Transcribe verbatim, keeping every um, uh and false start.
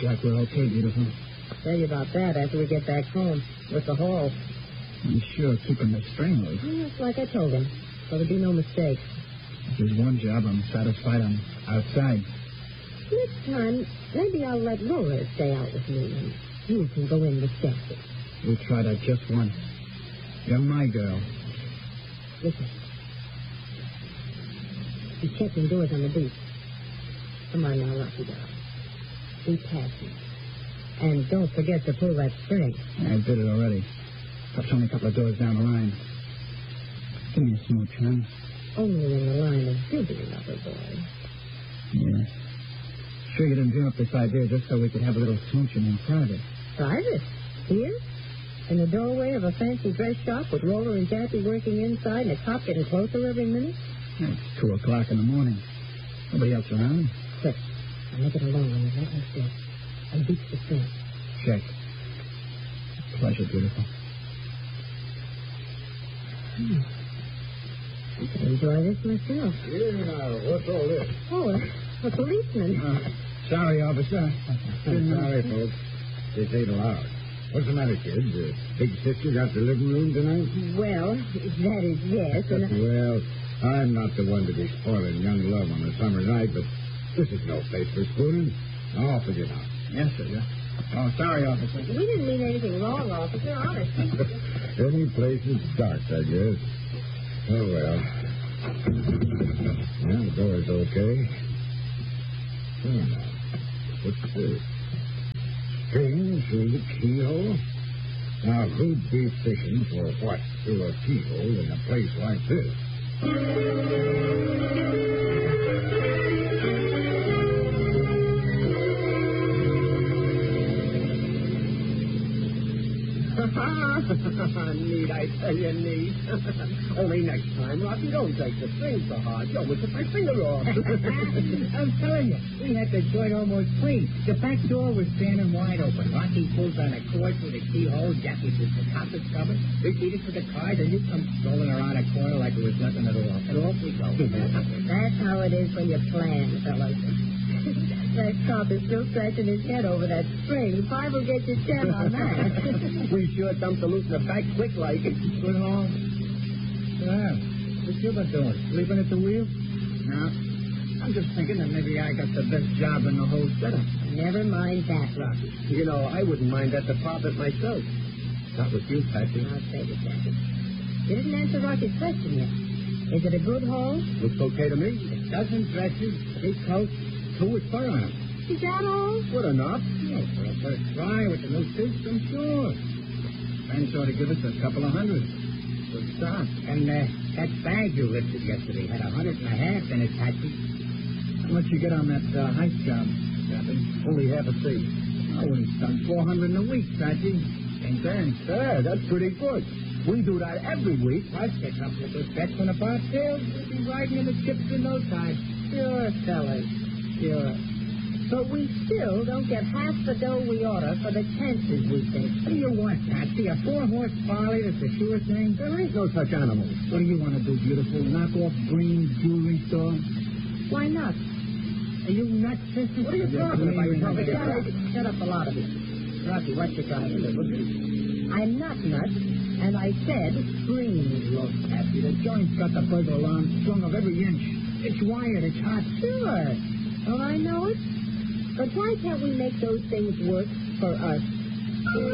like we're okay, beautiful. I'll tell you about that after we get back home with the haul. I'm sure keeping the string loose. Well, it's like I told him, so there'll be no mistake. If there's one job I'm satisfied on outside. Next time, maybe I'll let Laura stay out with me, and you can go in with Jessie. We'll try that just once. You're my girl. Listen. He's checking doors on the beach. Come on now, Rocky Dog. Be patient. And don't forget to pull that string. I did it already. Perhaps only a couple of doors down the line. Give me a smooch, huh? Only in the line of duty, lover boy. Yeah. Sure you didn't dream up this idea just so we could have a little smooching in private. Private? Here? In the doorway of a fancy dress shop with Roller and Jackie working inside and a cop getting closer every minute? It's two o'clock in the morning. Nobody else around? Quick. I'll make it alone when you let me sit. And beat the string. Check. Pleasure, beautiful. Hmm. I could enjoy this myself. Yeah, now, what's all this? Oh, a, a policeman. Uh, sorry, officer. Sorry, folks. This ain't allowed. What's the matter, kids? Uh, big sister got the living room tonight? Well, that is yes. And I... Well, I'm not the one to be spoiling young love on a summer night, but this is no place for spooning. Off with you now. Yes, sir. Yeah. Oh, sorry, officer. We didn't mean anything wrong, officer, honestly. Any place is dark, I guess. Oh, well. Yeah, the door's okay. Oh, now. What's this? String through the keyhole? Now, who'd be fishing for what through a keyhole in a place like this? Neat, I tell you, neat. Only next time, Rocky, don't take the string so hard. You'll whip my finger off. I'm telling you, we had the joint almost clean. The back door was standing wide open. Rocky pulls on a cord through the keyhole. Jackie says the top is covered. We beat it for the card, and you come strolling around a corner like it was nothing at all. And off we go. That's how it is when you plan, fellas. That cop is still scratching his head over that string. Five will get you ten on that. We sure dumped the loose in the back quick like. Good home. Yeah. What you been doing? Sleeping at the wheel? No. I'm just thinking that maybe I got the best job in the whole setup. Never mind that, Rocky. You know, I wouldn't mind that deposit myself. Not with you, Patsy. I'll say it, Jackie. You didn't answer Rocky's question yet. Is it a good haul? Looks okay to me. A dozen dresses, three coats, two with fur on them. Is that all? Good enough. Oh, for a first try with the new suits, I'm sure. Friends ought to give us a couple of hundred. Good start. And uh, that bag you lifted yesterday had a hundred and a half in it, Patsy. How much you get on that uh, heist job, Captain? Only half a seat. Oh, he's done four hundred in a week, Patsy. Ain't bad. Yeah, that's pretty good. We do that every week. Plus, get up with those bets on the bar sales. We'll be riding in the chips in no time. Sure, fellas. Sure. But we still don't get half the dough we order for the chances we take. What do you want, Patsy? A four-horse Farley that's a sure thing? There ain't no such animal. What do you want to do, beautiful? Knock off Green's jewelry store? Why not? Are you nuts, sister? What are you talking about? You're talking Shut up, about... shut up, a lot of you. Rocky, what you got? I'm not nuts, and I said green. Look, Patsy, the joint's got the burglar alarm strung of every inch. It's wired, it's hot. Sure. Don't I know it? But why can't we make those things work for us?